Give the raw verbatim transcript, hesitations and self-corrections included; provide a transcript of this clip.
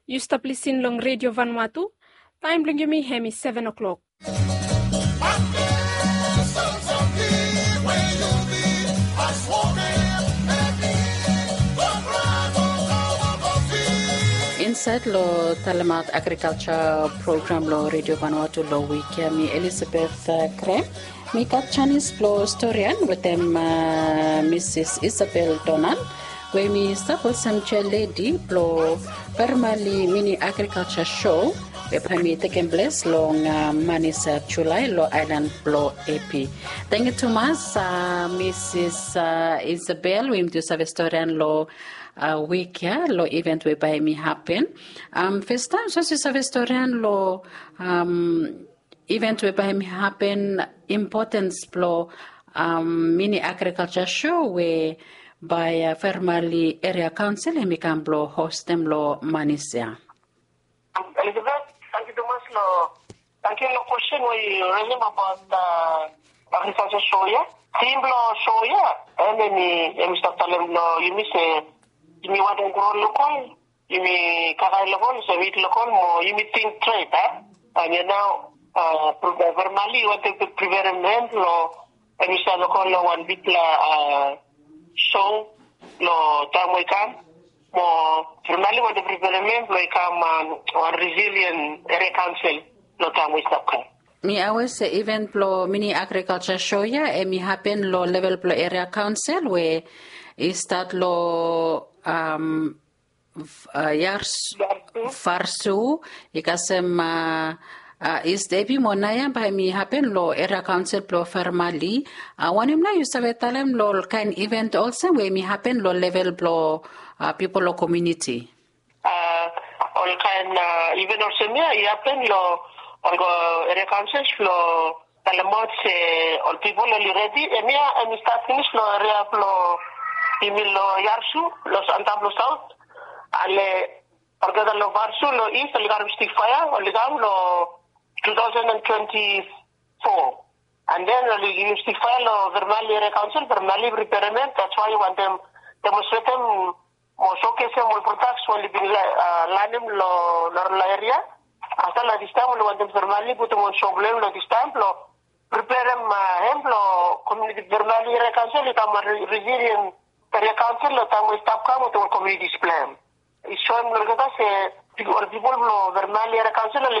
You stop listening long Radio Vanuatu. Time bring you me hemi seven o'clock. Inside lo Talamat Agriculture Program lo Radio Vanuatu lo wiki mi Elizabeth uh, Krem. Mi kat Chinese lo historian with them uh, Missus Isabel Donald. We mi staples some lady lo permali mini agriculture show. We permit taken place long uh, Manisa July lo Island lo A P. Thank you to us, uh, Missus Uh, Isabel. We do have historian lo uh, week ya lo event we by me happen. Um, first time so is a historian lo um event we by me happen importance lo um mini agriculture show we by uh, Fermali Area Council and we can blow host them lo Manisa. Elizabeth, thank you so much. Lo, thank you. No question we raising about uh, agriculture show ya. Team lo show ya. And then we we start telling lo you miss a you me want to grow local. You me kakai local, so we local mo you me think trade, eh? And you now uh Vermali want to prevent lo and we start local lo one bit la uh show lo tamoy kam. Mo Vermali want to prevent lo kam one resilient area council lo tamoy stop kam. Me always say event lo mini agriculture show ya e mi happen lo level lo area council where is start lo um uh, yars farsu ikasem uh, uh, is debi monaya by me happen lo area council lo Fermali uh, wanim na you sabe talem lo kind event also where me happen lo level lo uh, people lo community uh all kind uh, even also me happen lo all area councils lo talamot se all people already emia and start finish lo area lo imilo yarsu lo santablo south ale orgada lo varsu lo east lo garam stick fire lo gam lo twenty twenty-four and then lo you stick fire lo Vermali area council Vermali repairment that's why you want them demonstrate them mo showcase mo products mo libin lanem lo lo area hasta la distance lo want them Vermali puto mo problem lo distance lo prepare them ejemplo community Vermali area council ita resilient area council lo tamo stop kamo to community plan. Iso mo lagata se people lo Vermali area council